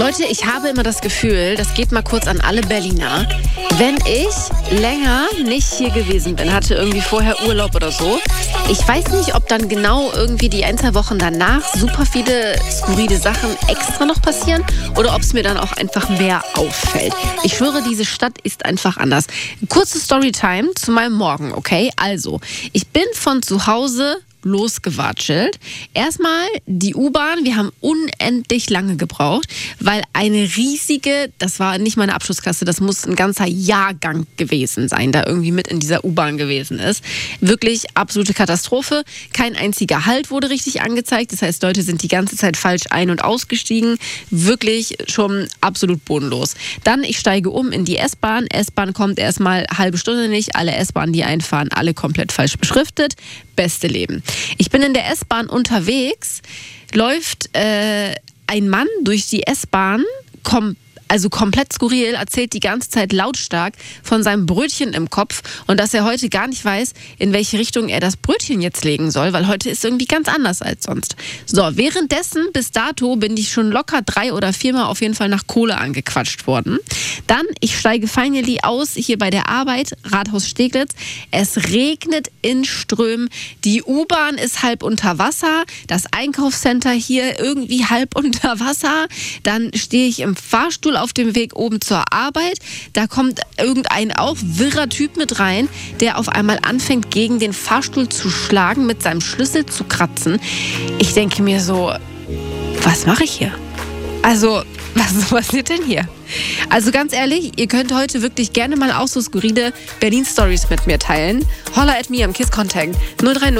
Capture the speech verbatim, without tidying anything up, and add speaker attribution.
Speaker 1: Leute, ich habe immer das Gefühl, das geht mal kurz an alle Berliner, wenn ich länger nicht hier gewesen bin, hatte irgendwie vorher Urlaub oder so, ich weiß nicht, ob dann genau irgendwie die ein, zwei Wochen danach super viele skurrile Sachen extra noch passieren oder ob es mir dann auch einfach mehr auffällt. Ich schwöre, diese Stadt ist einfach anders. Kurze Storytime zu meinem Morgen, okay? Also, ich bin von zu Hause losgewatschelt. Erstmal die U-Bahn, wir haben unendlich lange gebraucht, weil eine riesige, das war nicht meine Abschlussklasse, das muss ein ganzer Jahrgang gewesen sein, da irgendwie mit in dieser U-Bahn gewesen ist. Wirklich absolute Katastrophe. Kein einziger Halt wurde richtig angezeigt, das heißt, Leute sind die ganze Zeit falsch ein- und ausgestiegen. Wirklich schon absolut bodenlos. Dann, ich steige um in die S-Bahn. S-Bahn kommt erstmal halbe Stunde nicht. Alle S-Bahnen, die einfahren, alle komplett falsch beschriftet. Beste Leben. Ich bin in der S-Bahn unterwegs, läuft äh, ein Mann durch die S-Bahn, kom- also komplett skurril, erzählt die ganze Zeit lautstark von seinem Brötchen im Kopf und dass er heute gar nicht weiß, in welche Richtung er das Brötchen jetzt legen soll, weil heute ist irgendwie ganz anders als sonst. So, währenddessen, bis dato, bin ich schon locker drei oder viermal auf jeden Fall nach Kohle angequatscht worden. Dann, ich steige finally aus, hier bei der Arbeit, Rathaus Steglitz. Es regnet in Strömen, die U-Bahn ist halb unter Wasser, das Einkaufscenter hier irgendwie halb unter Wasser. Dann stehe ich im Fahrstuhl auf dem Weg oben zur Arbeit. Da kommt irgendein auch wirrer Typ mit rein, der auf einmal anfängt, gegen den Fahrstuhl zu schlagen, mit seinem Schlüssel zu kratzen. Ich denke mir so, was mache ich hier? Also, was passiert denn hier? Also ganz ehrlich, ihr könnt heute wirklich gerne mal auch so skurrile Berlin-Stories mit mir teilen. Holla at me am Kiss Contact null drei null